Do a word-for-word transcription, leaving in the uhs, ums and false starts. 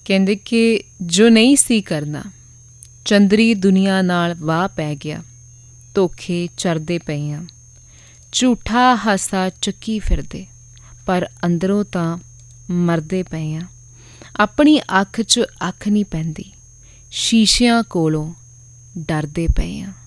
ਕਹਿੰਦੇ ਕਿ ਜੋ ਨਹੀਂ ਸੀ ਕਰਨਾ, ਚੰਦਰੀ ਦੁਨੀਆ ਨਾਲ ਵਾਹ ਪੈ ਗਿਆ, ਧੋਖੇ ਚਰਦੇ ਪਏ ਹਾਂ, ਝੂਠਾ ਹਾਸਾ ਚੱਕੀ ਫਿਰਦੇ, ਪਰ ਅੰਦਰੋਂ ਤਾਂ ਮਰਦੇ ਪਏ ਹਾਂ। ਆਪਣੀ ਅੱਖ 'ਚ ਅੱਖ ਨਹੀਂ ਪੈਂਦੀ, ਸ਼ੀਸ਼ਿਆਂ ਕੋਲੋਂ ਡਰਦੇ ਪਏ ਹਾਂ।